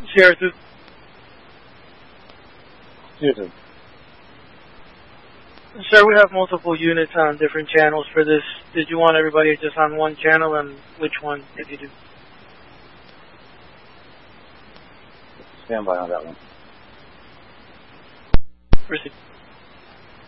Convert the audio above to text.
Sierra 2. Sierra 2. Sir, we have multiple units on different channels for this. Did you want everybody just on one channel, and which one did you do? Stand by on that one. Proceed.